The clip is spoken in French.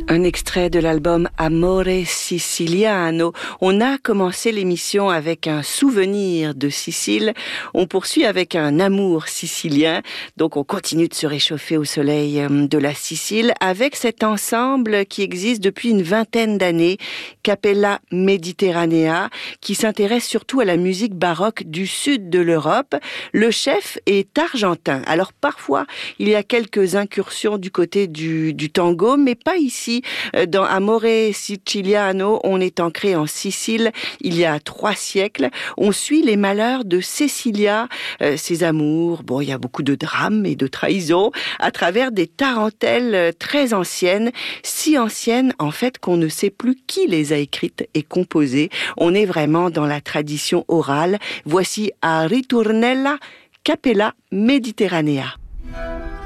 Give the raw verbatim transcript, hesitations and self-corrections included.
Un extrait de l'album Amore Siciliano. On a commencé l'émission avec un souvenir de Sicile. On poursuit avec un amour sicilien. Donc on continue de se réchauffer au soleil de la Sicile avec cet ensemble qui existe depuis une vingtaine d'années, Cappella Mediterranea, qui s'intéresse surtout à la musique baroque du sud de l'Europe. Le chef est argentin. Alors parfois, il y a quelques incursions du côté du, du tango, mais pas ici. Dans Amore Siciliano, on est ancré en Sicile il y a trois siècles. On suit les malheurs de Cecilia, euh, ses amours. Bon, il y a beaucoup de drames et de trahisons à travers des tarentelles très anciennes, si anciennes en fait qu'on ne sait plus qui les a écrites et composées. On est vraiment dans la tradition orale. Voici a Ritornella Cappella Mediterranea.